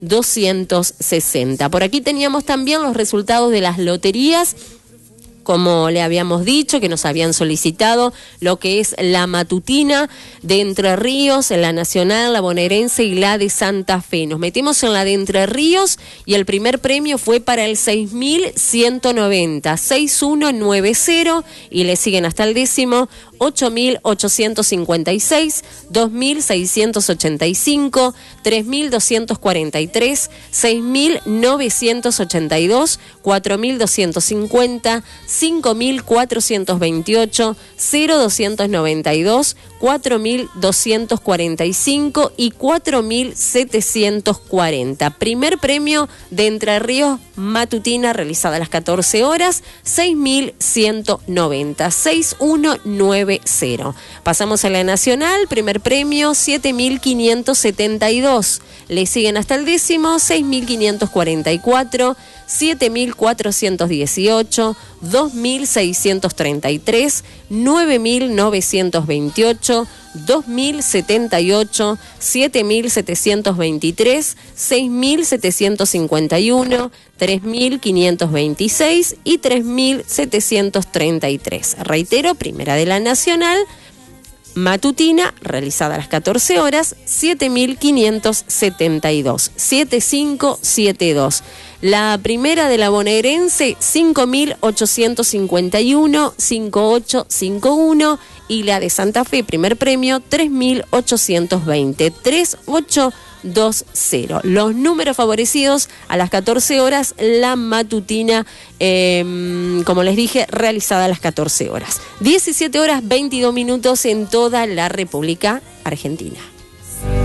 260. Por aquí teníamos también los resultados de las loterías. Como le habíamos dicho, que nos habían solicitado lo que es la matutina de Entre Ríos, la nacional, la bonaerense y la de Santa Fe. Nos metimos en la de Entre Ríos y el primer premio fue para el 6.190, 6190, y le siguen hasta el décimo 8.856, 2.685, 3.243, 6.982, 4.250, 5.428, 0.292, 4.245 y 4.740. Primer premio de Entre Ríos matutina realizada a las 14 horas, 6.190, 6190. Pasamos a la nacional, primer premio 7.572. Le siguen hasta el décimo 6.544, 7.418, 2.633, 9.928, 2.078, 7.723, 6.751, 3.526 y 3.733. Reitero, primera de la nacional, matutina, realizada a las 14 horas, 7.572, 7572. La primera de la bonaerense, 5.851, 5851. Y la de Santa Fe, primer premio, 3.820, 3820. Los números favorecidos a las 14 horas, la matutina, como les dije, realizada a las 14 horas. 17 horas 22 minutos en toda la República Argentina.